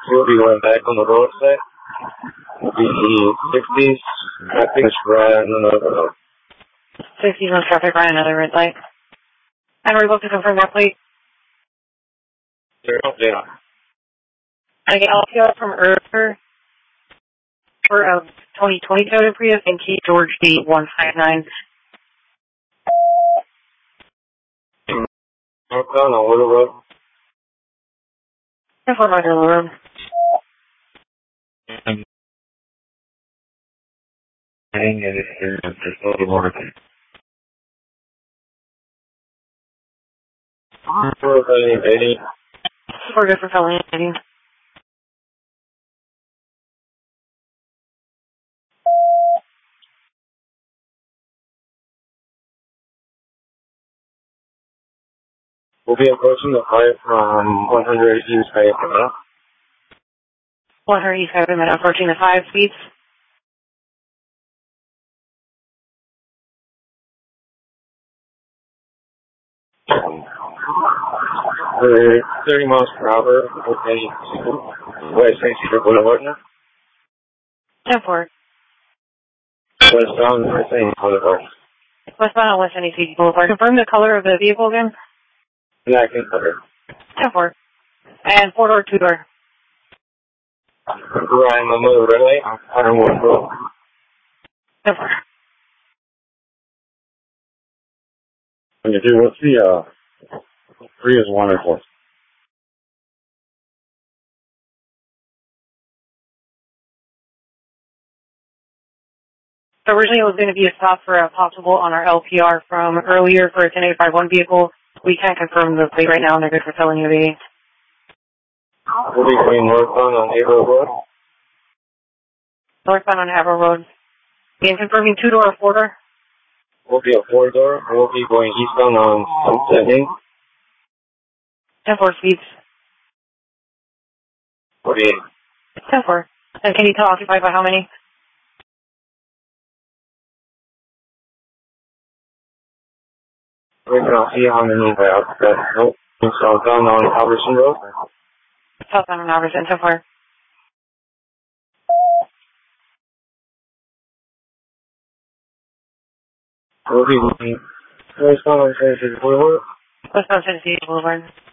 We'll be going back on the roadside. We'll be 60s. I think it's right on another road. 60s on traffic, right another red light. And we're able to confirm that plate. Yeah. I get LPR from Urber for a 2020 Toyota Prius and Key George D159. Northbound on Little Road. That's what I do, Road. Hang it here, just a little more. We're good for filling in. We'll be approaching the flight from 100 East Bay. 100 East Bay, approaching the 5 speeds. We're 30 miles per hour. Okay. West St. Peter Boulevard now. 10-4. Westbound West St. Boulevard. Westbound on West NEC Boulevard. Confirm the color of the vehicle again. Black and color. 10-4. And 4-door, 2-door. Right in the middle of the red light. I don't want to go. 10-4. When you do, what's the, Prius 1 or 4? So originally it was going to be a stop for a possible on our LPR from earlier for a 10851 vehicle. We can't confirm the plate right now, and they're good for selling you the We'll be going northbound on Averill Road. northbound on Averill Road. And confirming 2-door or 4-door? We'll be a 4-door. We'll be going eastbound on 7. 10-4 speeds. 48. 10-4. And can you tell occupied by how many? We can see how many by outside. Nope. Southbound on Albertson Road. Southbound on Albertson, 10-4. We'll be going westbound on St. Peter Boulevard. Westbound Tennessee Boulevard.